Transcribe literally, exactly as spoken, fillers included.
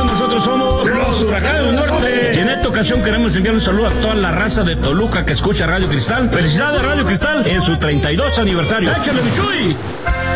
Hermosillo, nosotros somos los Huracanes del Norte. Y en esta ocasión queremos enviar un saludo a toda la raza de Toluca que escucha Radio Cristal. Felicidades Radio Cristal en su treinta y dos aniversario. ¡Échale, Michuy!